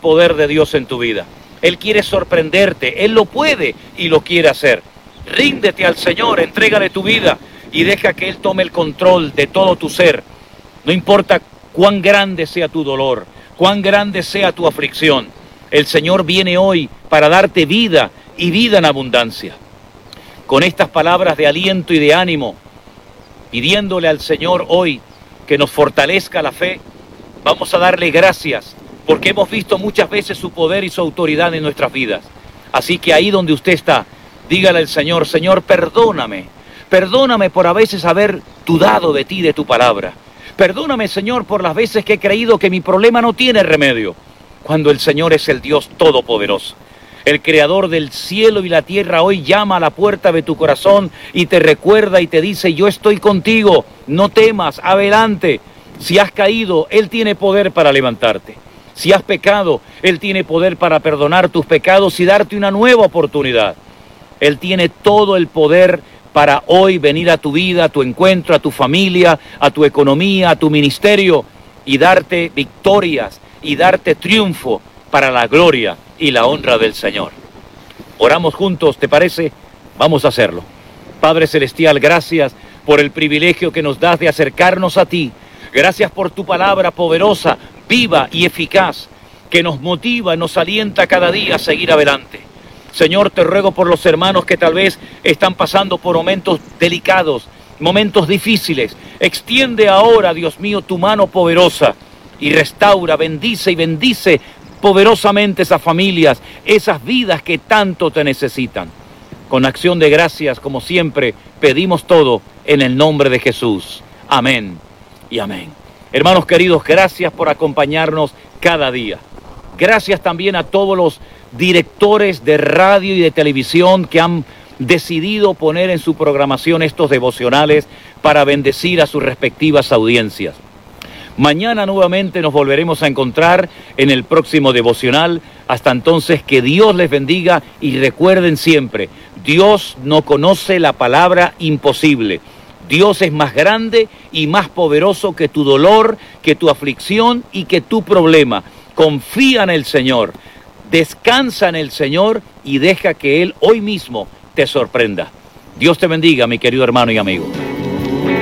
poder de Dios en tu vida. Él quiere sorprenderte, Él lo puede y lo quiere hacer. Ríndete al Señor, entrégale tu vida y deja que Él tome el control de todo tu ser. No importa cuán grande sea tu dolor, cuán grande sea tu aflicción, el Señor viene hoy para darte vida y vida en abundancia. Con estas palabras de aliento y de ánimo, pidiéndole al Señor hoy que nos fortalezca la fe, vamos a darle gracias porque hemos visto muchas veces su poder y su autoridad en nuestras vidas. Así que ahí donde usted está, dígale al Señor: Señor, perdóname por a veces haber dudado de ti, de tu palabra. Perdóname, Señor, por las veces que he creído que mi problema no tiene remedio, cuando el Señor es el Dios Todopoderoso. El Creador del cielo y la tierra hoy llama a la puerta de tu corazón y te recuerda y te dice: yo estoy contigo, no temas, adelante. Si has caído, Él tiene poder para levantarte. Si has pecado, Él tiene poder para perdonar tus pecados y darte una nueva oportunidad. Él tiene todo el poder para hoy venir a tu vida, a tu encuentro, a tu familia, a tu economía, a tu ministerio y darte victorias y darte triunfo para la gloria y la honra del Señor. Oramos juntos, ¿te parece? Vamos a hacerlo. Padre Celestial, gracias por el privilegio que nos das de acercarnos a ti. Gracias por tu palabra poderosa, viva y eficaz, que nos motiva, nos alienta cada día a seguir adelante. Señor, te ruego por los hermanos que tal vez están pasando por momentos delicados, momentos difíciles. Extiende ahora, Dios mío, tu mano poderosa y restaura, bendice y bendice poderosamente esas familias, esas vidas que tanto te necesitan. Con acción de gracias, como siempre, pedimos todo en el nombre de Jesús. Amén y amén. Hermanos queridos, gracias por acompañarnos cada día. Gracias también a todos los directores de radio y de televisión que han decidido poner en su programación estos devocionales para bendecir a sus respectivas audiencias. Mañana nuevamente nos volveremos a encontrar en el próximo devocional. Hasta entonces, que Dios les bendiga y recuerden siempre, Dios no conoce la palabra imposible. Dios es más grande y más poderoso que tu dolor, que tu aflicción y que tu problema. Confía en el Señor, descansa en el Señor y deja que Él hoy mismo te sorprenda. Dios te bendiga, mi querido hermano y amigo.